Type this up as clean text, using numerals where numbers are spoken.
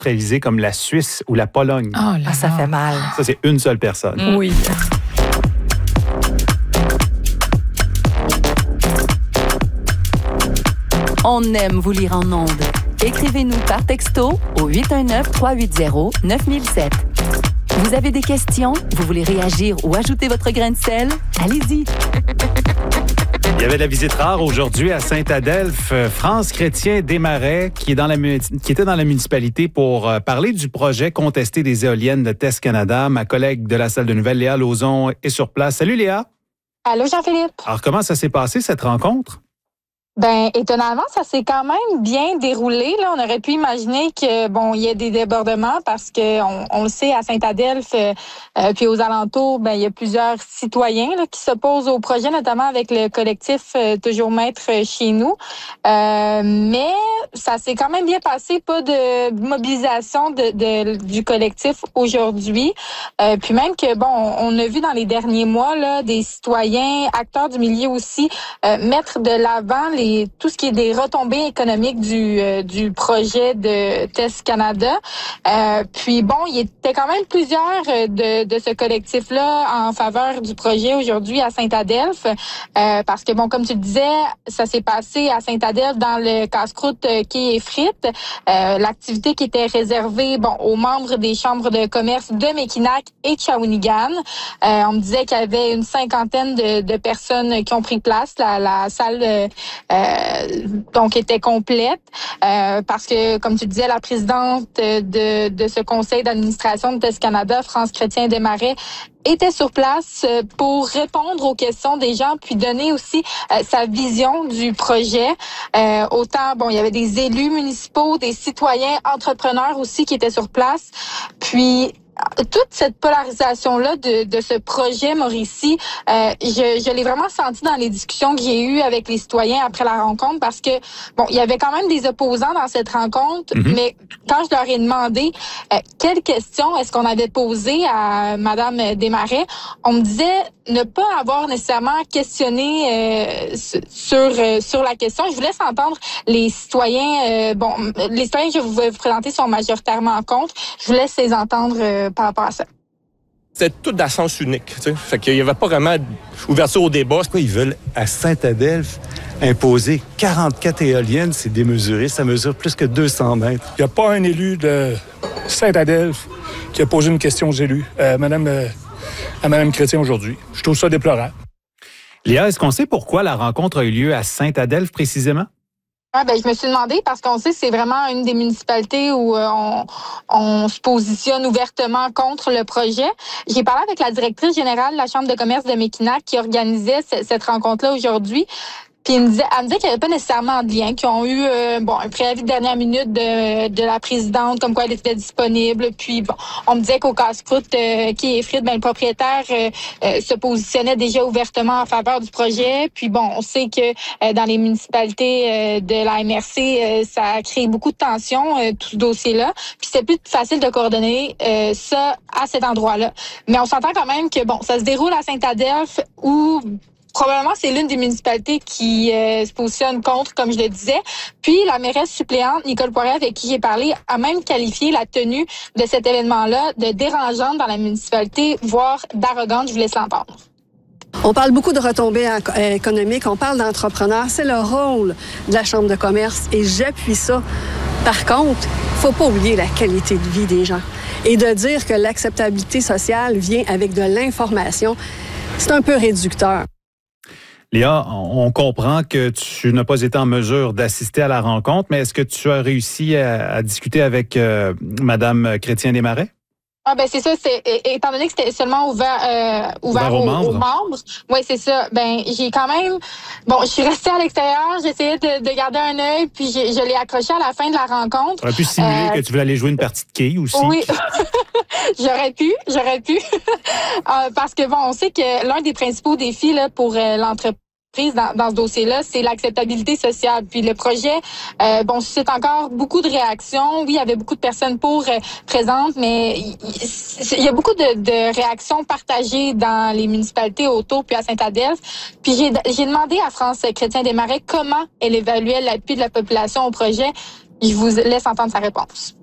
décentralisées comme la Suisse ou la Pologne. Oh là Ça fait mal. Ça, c'est une seule personne. Oui. On aime vous lire en ondes. Écrivez-nous par texto au 819-380-9007. Vous avez des questions? Vous voulez réagir ou ajouter votre grain de sel? Allez-y! Il y avait la visite rare aujourd'hui à Saint-Adelphe. France Chrétien Desmarais, qui était dans la municipalité pour parler du projet contesté des éoliennes de TES Canada. Ma collègue de la salle de nouvelles, Léa Lauzon, est sur place. Salut Léa! Allô Jean-Philippe? Alors, comment ça s'est passé, cette rencontre? Ben, étonnamment, ça s'est quand même bien déroulé. Là, on aurait pu imaginer que il y a des débordements parce que on le sait, à Saint-Adelphe puis aux alentours, il y a plusieurs citoyens là, qui s'opposent au projet, notamment avec le collectif Toujours Maître chez nous. Mais ça s'est quand même bien passé, pas de mobilisation du collectif aujourd'hui. Puis même que on a vu dans les derniers mois là des citoyens, acteurs du milieu aussi, mettre de l'avant tout ce qui est des retombées économiques du projet de TES Canada. Puis il y était quand même plusieurs de ce collectif-là en faveur du projet aujourd'hui à Saint-Adelphe. Parce que comme tu le disais, ça s'est passé à Saint-Adelphe dans le casse-croûte quai et frites. L'activité qui était réservée aux membres des chambres de commerce de Mekinac et de Shawinigan. On me disait qu'il y avait une 50aine de personnes qui ont pris place. La salle donc était complète parce que, comme tu disais, la présidente de ce conseil d'administration de TES Canada, France Chrétien Desmarais, était sur place pour répondre aux questions des gens, puis donner aussi sa vision du projet. Autant, il y avait des élus municipaux, des citoyens, entrepreneurs aussi qui étaient sur place. Puis toute cette polarisation-là de ce projet Mauricie, je l'ai vraiment senti dans les discussions que j'ai eues avec les citoyens après la rencontre parce que, il y avait quand même des opposants dans cette rencontre, mais quand je leur ai demandé quelles questions est-ce qu'on avait posées à Madame Desmarais, on me disait ne pas avoir nécessairement questionné sur la question. Je vous laisse entendre les citoyens. Les citoyens que je vais vous présenter sont majoritairement contre. Je vous laisse les entendre par rapport à ça. C'était tout à sens unique, tu sais. Fait qu'il n'y avait pas vraiment d'ouverture au débat. Pourquoi ils veulent, à Saint-Adelphe, imposer 44 éoliennes? C'est démesuré. Ça mesure plus que 200 mètres. Il n'y a pas un élu de Saint-Adelphe qui a posé une question aux élus, à Mme Chrétien aujourd'hui. Je trouve ça déplorable. Léa, est-ce qu'on sait pourquoi la rencontre a eu lieu à Saint-Adelphe précisément? Je me suis demandé parce qu'on sait que c'est vraiment une des municipalités où on se positionne ouvertement contre le projet. J'ai parlé avec la directrice générale de la Chambre de commerce de Mekinac qui organisait cette rencontre-là aujourd'hui. Puis elle me disait qu'il n'y avait pas nécessairement de lien, qu'ils ont eu un préavis de dernière minute de la présidente, comme quoi elle était disponible. Puis on me disait qu'au casse-croûte quai et frites, le propriétaire se positionnait déjà ouvertement en faveur du projet. Puis on sait que dans les municipalités de la MRC, ça a créé beaucoup de tensions, tout ce dossier-là. Puis c'était plus facile de coordonner ça à cet endroit-là. Mais on s'entend quand même que ça se déroule à Saint-Adelphe où probablement, c'est l'une des municipalités qui se positionne contre, comme je le disais. Puis, la mairesse suppléante, Nicole Poirier, avec qui j'ai parlé, a même qualifié la tenue de cet événement-là de dérangeante dans la municipalité, voire d'arrogante. Je vous laisse l'entendre. On parle beaucoup de retombées économiques, on parle d'entrepreneurs. C'est le rôle de la Chambre de commerce et j'appuie ça. Par contre, faut pas oublier la qualité de vie des gens. Et de dire que l'acceptabilité sociale vient avec de l'information, c'est un peu réducteur. Léa, on comprend que tu n'as pas été en mesure d'assister à la rencontre, mais est-ce que tu as réussi à discuter avec Mme Chrétien Desmarais? C'est ça, étant donné que c'était seulement ouvert aux membres. Oui, c'est ça. J'ai quand même, je suis restée à l'extérieur, j'ai essayé de garder un œil, puis je l'ai accroché à la fin de la rencontre. Tu aurais pu simuler que tu voulais aller jouer une partie de quilles aussi. Oui, j'aurais pu. Parce que on sait que l'un des principaux défis là pour l'entreprise dans ce dossier-là, c'est l'acceptabilité sociale. Puis le projet, suscite encore beaucoup de réactions. Oui, il y avait beaucoup de personnes présentes, mais il y a beaucoup de réactions partagées dans les municipalités autour, puis à Saint-Adelphe. Puis j'ai demandé à France Chrétien Desmarais comment elle évaluait l'appui de la population au projet. Je vous laisse entendre sa réponse.